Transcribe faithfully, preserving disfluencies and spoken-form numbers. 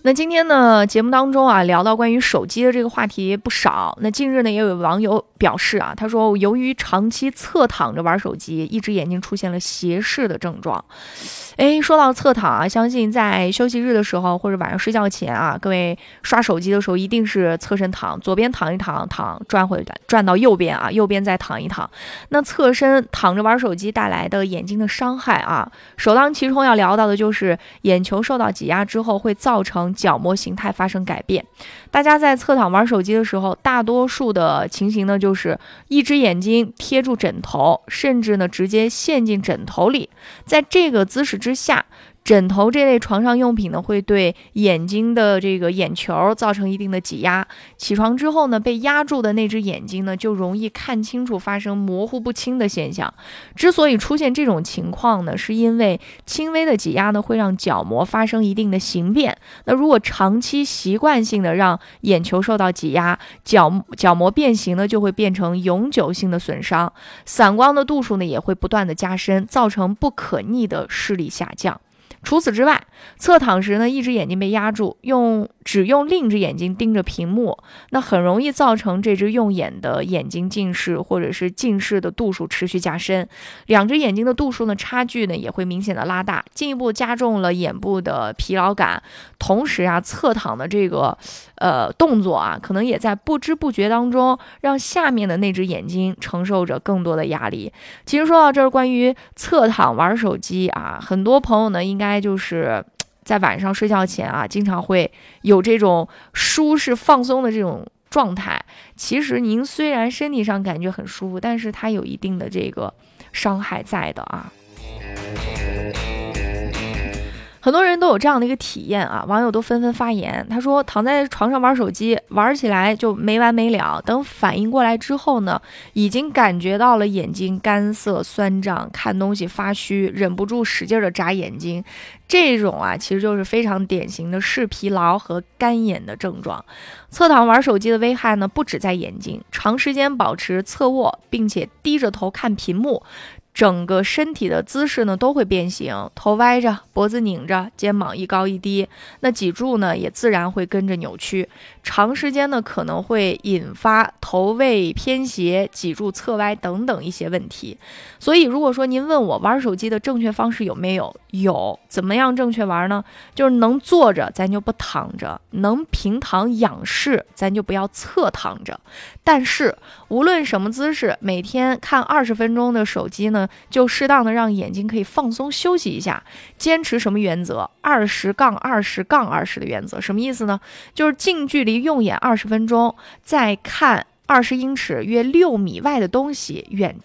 那今天呢，节目当中啊，聊到关于手机的这个话题不少。那近日呢，也有网友表示啊，他说由于长期侧躺着玩手机，一只眼睛出现了斜视的症状。哎，说到侧躺啊，相信在休息日的时候或者晚上睡觉前啊，各位刷手机的时候一定是侧身躺，左边躺一躺，躺转回来，转到右边啊，右边再躺一躺。那侧身躺着玩手机带来的眼睛的伤害啊，首当其冲要聊到的就是眼球受到挤压之后会造成角膜形态发生改变。大家在侧躺玩手机的时候，大多数的情形呢，就是一只眼睛贴住枕头，甚至呢直接陷进枕头里。在这个姿势之下，枕头这类床上用品呢，会对眼睛的这个眼球造成一定的挤压。起床之后呢，被压住的那只眼睛呢，就容易看清楚，发生模糊不清的现象。之所以出现这种情况呢，是因为轻微的挤压呢，会让角膜发生一定的形变。那如果长期习惯性的让眼球受到挤压，角角膜变形呢，就会变成永久性的损伤，散光的度数呢，也会不断的加深，造成不可逆的视力下降。除此之外，侧躺时呢，一只眼睛被压住，用只用另一只眼睛盯着屏幕，那很容易造成这只用眼的眼睛近视，或者是近视的度数持续加深。两只眼睛的度数呢，差距呢也会明显的拉大，进一步加重了眼部的疲劳感。同时啊，侧躺的这个呃动作啊，可能也在不知不觉当中让下面的那只眼睛承受着更多的压力。其实说到这儿，关于侧躺玩手机啊，很多朋友呢应该就是在晚上睡觉前啊，经常会有这种舒适放松的这种状态。其实您虽然身体上感觉很舒服，但是它有一定的这个伤害在的啊。很多人都有这样的一个体验啊，网友都纷纷发言，他说躺在床上玩手机，玩起来就没完没了，等反应过来之后呢，已经感觉到了眼睛干涩酸胀，看东西发虚，忍不住使劲的眨眼睛。这种啊，其实就是非常典型的视疲劳和干眼的症状。侧躺玩手机的危害呢，不止在眼睛，长时间保持侧卧，并且低着头看屏幕，整个身体的姿势呢都会变形，头歪着，脖子拧着，肩膀一高一低，那脊柱呢也自然会跟着扭曲。长时间呢可能会引发头位偏斜、脊柱侧歪等等一些问题。所以如果说您问我玩手机的正确方式有没有？有。怎么样正确玩呢？就是能坐着咱就不躺着，能平躺仰视咱就不要侧躺着。但是无论什么姿势，每天看二十分钟的手机呢，就适当的让眼睛可以放松休息一下。坚持什么原则？二十杠二十杠二十的原则。什么意思呢？就是近距离用眼二十分钟，再看二十英尺约六米外的东西，远